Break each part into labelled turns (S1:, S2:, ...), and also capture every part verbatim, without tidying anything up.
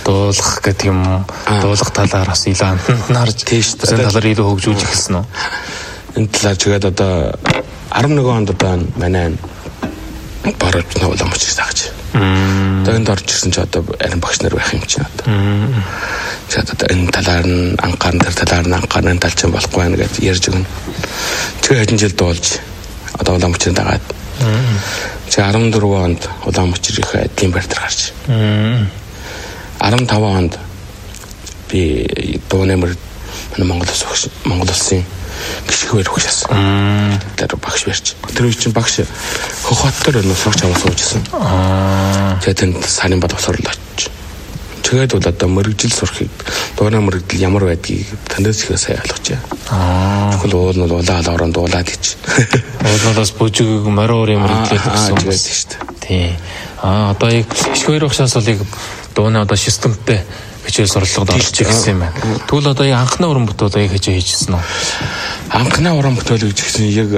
S1: дуулах гэдэг юм дуулах талаар бас илүү амтнд харж тийш энэ талаар илүү хөгжүүлж эхэлсэн үү?
S2: Энэ талаар тэгээд одоо арван нэгэн онд одоо манай баруун улаан мөчөж тагч. Одоо энд орж ирсэн чи одоо арин багш нар байх юм чинь одоо. Тэгээд одоо энэ талаар нь анхаар тэр талаар нь анхаар нь талч юм болохгүй байна гэж ярьж өгнө. Тэгээд хэдэн жил дуулж одоо улаан мөчөнд дагаад. Чи арван дөрвөн онд улаан мөчөж их эдлийн барьдар гарч. арван таван онд би дуу нэмэр Монгол улс Монгол улсын гişгвэр өгсөн. Тэр багш барьж. Тэр үе чинь багш хохот төр нусагч аваад суужсэн. Тэгээд энэ сарын бод босоор л очиж. Тэгээд бол одоо мөрөгжил сурахыг дуурай мөрөгдөл ямар байдгийг танаас их сайн ойлгож байна. Тэгвэл уул нь улаан алаараа дуулаад ич.
S1: Уулаас бүжиг мороор юм мөрөгдлээд
S2: гэсэн юм байна шүү дээ.
S1: Тий. Аа одоо яг гişгвэр багшаас бол яг дууны одоо системтэй хичээл сурлагад орж ирсэн юм байна. Тэгвэл одоо яг анхны уран бүтээл яг хичээл хийжсэн үү?
S2: Анхны уран бүтээл гэж хэлсэн яг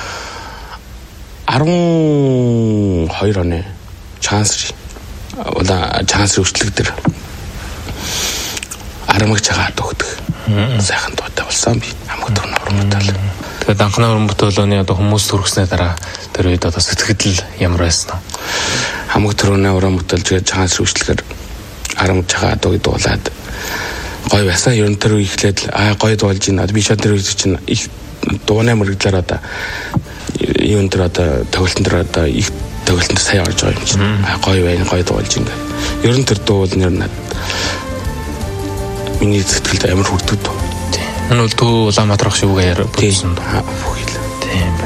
S2: арван хоёр оны чансри ула чансри үрчлэг дээр арамгч хагаад өгдөг. Сайхан дуутай болсон би хамгийн түрүүний уран бүтээл.
S1: Тэгээд анхны уран бүтээлөөний одоо хүмүүс төрөснөө дараа тэр үед одоо сэтгэл ямар байсан вэ?
S2: Хамгийн түрүүний уран бүтээлж чансри үрчлэгээр арамж хагаад өгд дуулаад гой байсан. Ер нь тэр ихлээд аа гой дуулж байна. Би шат тэр чинь их дууны мөрөглөөр одоо юун дээр одоо тоглолтын дээр одоо их тоглолтод сайн орж байгаа юм чинь. Аа гой байна, гой дуулж байна. Ер нь тэр дуул нэр над миний сэтгэлд амар хүрдэг дуу.
S1: Энэ бол төө Улаанбаатар ах шивгээ яриа бодсон доо.
S2: Тийм.